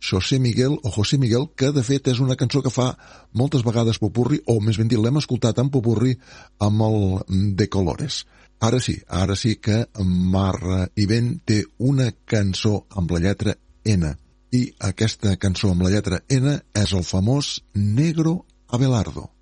José Miguel, que de fet és una cançó que fa moltes vegades popurri, o més ben dit, l'hem escoltat en popurri amb el De Colores. Ara sí que Mar i Vent té una cançó amb la lletra N, i aquesta cançó amb la lletra N és el famós Negro Abelardo.